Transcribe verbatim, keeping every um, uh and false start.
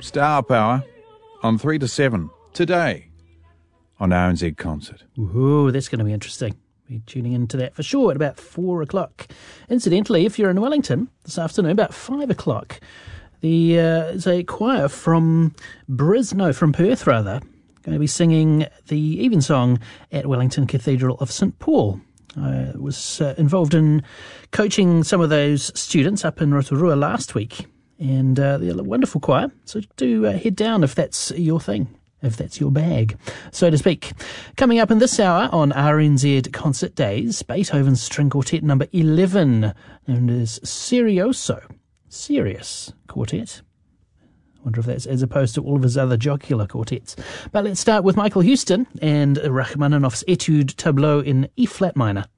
Star Power on three to seven today on R N Z Concert. Ooh, that's going to be interesting. Be tuning into that for sure at about four o'clock. Incidentally, if you're in Wellington this afternoon, about five o'clock, the uh, there's a choir from Bris, no, from Perth rather, going to be singing the Evensong at Wellington Cathedral of Saint Paul. I was uh, involved in coaching some of those students up in Rotorua last week, and uh, they're a wonderful choir, so do uh, head down if that's your thing, if that's your bag, so to speak. Coming up in this hour on R N Z Concert Days, Beethoven's String Quartet number eleven, known as Serioso, Serious Quartet. I wonder if that's as opposed to all of his other jocular quartets. But let's start with Michael Houston and Rachmaninoff's Etude Tableau in E-flat minor.